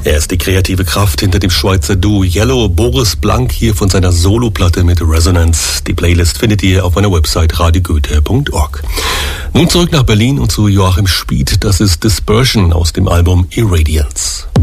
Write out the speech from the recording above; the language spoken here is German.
Er ist die kreative Kraft hinter dem Schweizer Duo Yellow. Boris Blank hier von seiner Soloplatte mit Resonance. Die Playlist findet ihr auf meiner Website radiogoethe.org. Nun zurück nach Berlin und zu Joachim Spieth. Das ist Dispersion aus dem Album Irradiance.